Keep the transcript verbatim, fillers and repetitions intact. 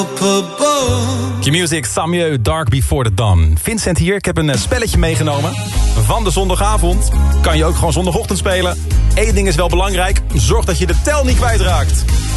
Q-Music, Samieu, Dark Before the Dawn. Vincent hier, ik heb een spelletje meegenomen. Van de zondagavond. Kan je ook gewoon zondagochtend spelen. Eén ding is wel belangrijk. Zorg dat je de tel niet kwijtraakt.